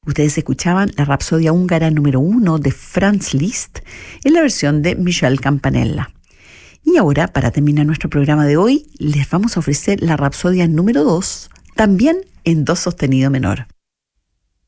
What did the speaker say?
Ustedes escuchaban la Rapsodia húngara número 1 de Franz Liszt en la versión de Michel Campanella. Y ahora, para terminar nuestro programa de hoy, les vamos a ofrecer la Rapsodia número 2, también en do sostenido menor.